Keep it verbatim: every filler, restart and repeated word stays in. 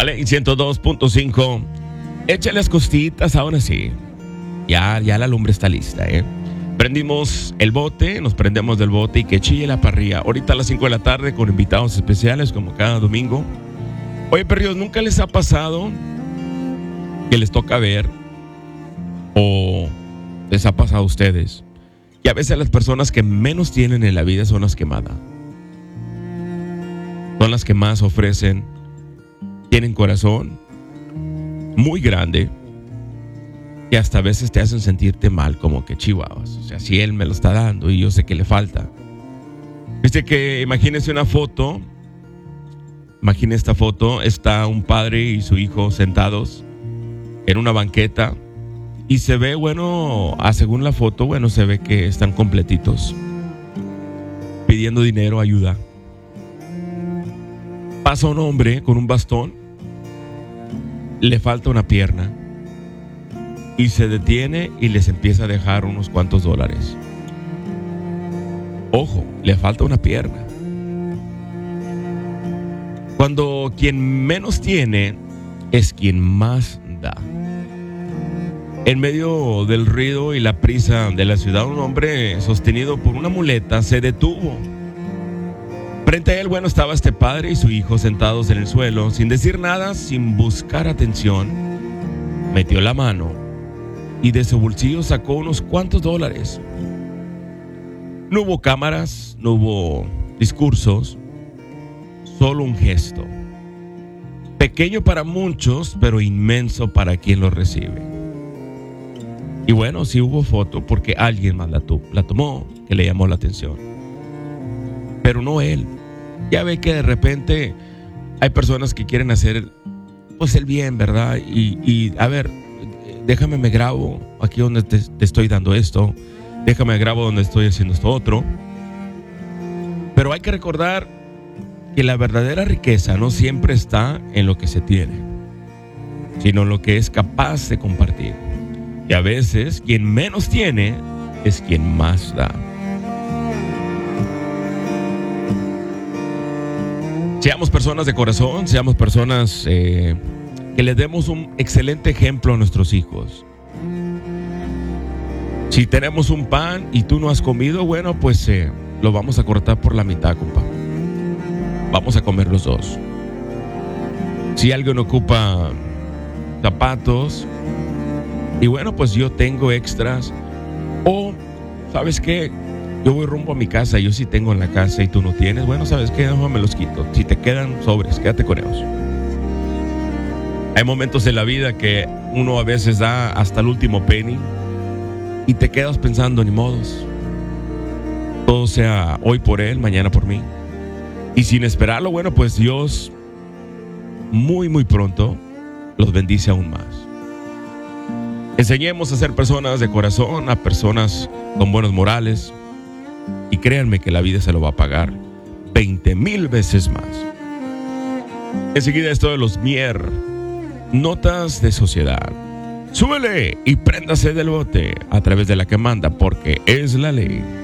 Dale, y ciento dos punto cinco. Échale las costitas, ahora sí. Ya, ya la lumbre está lista, ¿eh? Prendimos el bote, nos prendemos del bote y que chille la parrilla. Ahorita a las cinco de la tarde con invitados especiales como cada domingo. Oye, perrillos, ¿nunca les ha pasado que les toca ver o les ha pasado a ustedes que a veces las personas que menos tienen en la vida son las que más dan? Son las que más ofrecen, tienen corazón muy grande, que hasta a veces te hacen sentirte mal, como que chihuahuas. O sea, si él me lo está dando y yo sé que le falta. Viste que imagínese una foto, imagine esta foto, está un padre y su hijo sentados en una banqueta y se ve, bueno, a según la foto, bueno, se ve que están completitos, pidiendo dinero, ayuda. Pasa un hombre con un bastón, le falta una pierna y se detiene y les empieza a dejar unos cuantos dólares. Ojo, le falta una pierna. Cuando quien menos tiene es quien más da. En medio del ruido y la prisa de la ciudad, un hombre sostenido por una muleta se detuvo. Frente a él, bueno, estaba este padre y su hijo sentados en el suelo, sin decir nada, sin buscar atención. Metió la mano y de su bolsillo sacó unos cuantos dólares. No hubo cámaras, no hubo discursos, solo un gesto. Pequeño para muchos, pero inmenso para quien lo recibe. Y bueno, sí hubo foto porque alguien más la, tu- la tomó, que le llamó la atención. Pero no él. Ya ve que de repente hay personas que quieren hacer pues el bien, ¿verdad? Y, y a ver, déjame me grabo aquí donde te, te estoy dando esto. Déjame grabo donde estoy haciendo esto otro. Pero hay que recordar que la verdadera riqueza no siempre está en lo que se tiene, sino en lo que es capaz de compartir. Y a veces quien menos tiene es quien más da. Seamos personas de corazón, seamos personas eh, que les demos un excelente ejemplo a nuestros hijos. Si tenemos un pan y tú no has comido, bueno, pues eh, lo vamos a cortar por la mitad, compa. Vamos a comer los dos. Si alguien ocupa zapatos y bueno, pues yo tengo extras. O, ¿sabes qué? Yo voy rumbo a mi casa, yo sí tengo en la casa y tú no tienes. Bueno, ¿sabes qué? No me los quito. Si te quedan sobres, quédate con ellos. Hay momentos en la vida que uno a veces da hasta el último penny y te quedas pensando, ni modos. Todo sea hoy por él, mañana por mí. Y sin esperarlo, bueno, pues Dios muy, muy pronto los bendice aún más. Enseñemos a ser personas de corazón, a personas con buenos morales. Y créanme que la vida se lo va a pagar veinte mil veces más. Enseguida esto de los Mier, notas de sociedad. Súbele y préndase del bote a través de la que manda, porque es la ley.